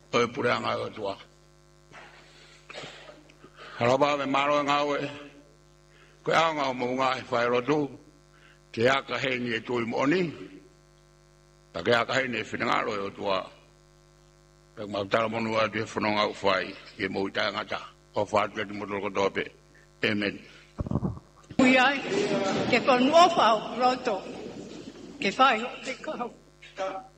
oi pureanga o tua haraba me maro ngawe ko anga mo nga fai rodu ke aka he ni tu moni ta ke aka he ni finangalo o tua pe ma tala mo no ade fononga fai ke mo ta ngata o fa te mo ko dope amen Uiai, ke kon ofa roto, ke whai o te kau.